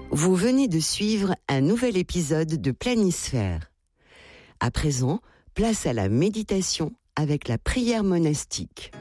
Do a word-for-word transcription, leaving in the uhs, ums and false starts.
Vous venez de suivre un nouvel épisode de Planisphère. À présent, place à la méditation avec la prière monastique.